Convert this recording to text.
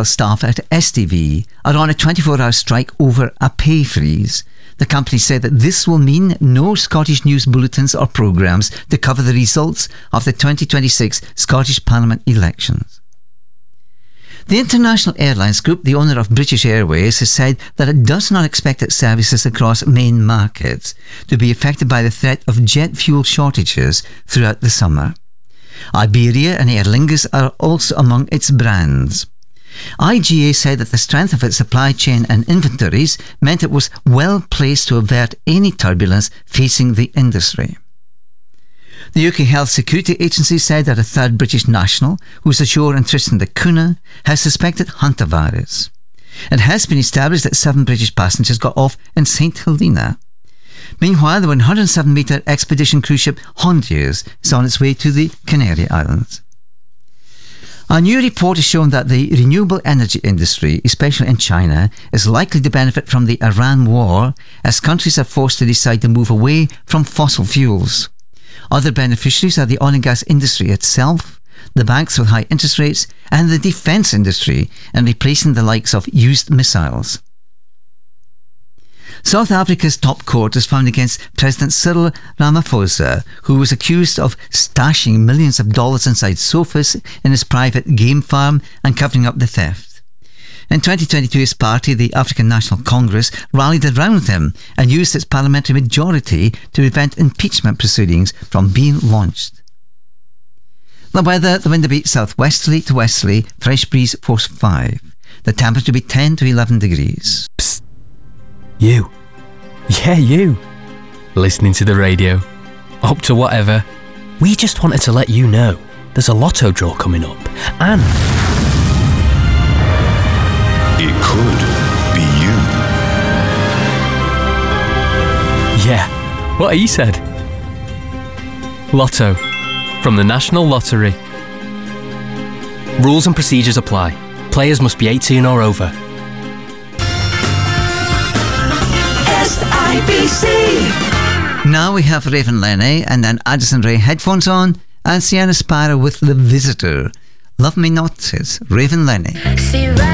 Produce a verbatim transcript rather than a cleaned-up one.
medical staff at S T V are on a twenty-four hour strike over a pay freeze. The company said that this will mean no Scottish news bulletins or programmes to cover the results of the twenty twenty-six Scottish Parliament elections. The International Airlines Group, the owner of British Airways, has said that it does not expect its services across main markets to be affected by the threat of jet fuel shortages throughout the summer. Iberia and Aer Lingus are also among its brands. I G A said that the strength of its supply chain and inventories meant it was well placed to avert any turbulence facing the industry. The U K Health Security Agency said that a third British national who was ashore in Tristan da Cunha has suspected hantavirus. It has been established that seven British passengers got off in Saint Helena. Meanwhile, the one hundred seven metre expedition cruise ship Hondius is on its way to the Canary Islands. A new report has shown that the renewable energy industry, especially in China, is likely to benefit from the Iran war as countries are forced to decide to move away from fossil fuels. Other beneficiaries are the oil and gas industry itself, the banks with high interest rates, and the defence industry, and replacing the likes of used missiles. South Africa's top court has found against President Cyril Ramaphosa, who was accused of stashing millions of dollars inside sofas in his private game farm and covering up the theft. In twenty twenty-two, his party, the African National Congress, rallied around him and used its parliamentary majority to prevent impeachment proceedings from being launched. The weather, the wind will be southwesterly to westerly, fresh breeze force five. The temperature will be ten to eleven degrees. Psst. You. Yeah, you. Listening to the radio. Up to whatever. We just wanted to let you know there's a lotto draw coming up. And it could be you. Yeah, what he said. Lotto. From the National Lottery. Rules and procedures apply. Players must be eighteen or over. S I B C. Now we have Raven Lenny and then Addison Rae headphones on and Sienna Sparrow with The Visitor. Love Me Not, says Raven Lenny.